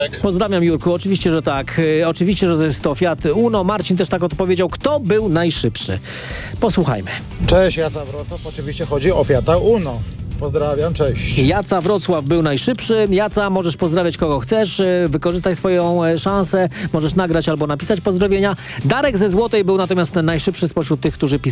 Pozdrawiam, Jurku. Oczywiście, że tak. Oczywiście, że to jest to Fiat Uno. Marcin też tak odpowiedział. Kto był najszybszy? Posłuchajmy. Cześć, Jaca Wrocław. Oczywiście chodzi o Fiata Uno. Pozdrawiam, cześć. Jaca Wrocław był najszybszy. Jaca, możesz pozdrawiać kogo chcesz. Wykorzystaj swoją szansę. Możesz nagrać albo napisać pozdrowienia. Darek ze Złotej był natomiast najszybszy spośród tych, którzy pisali.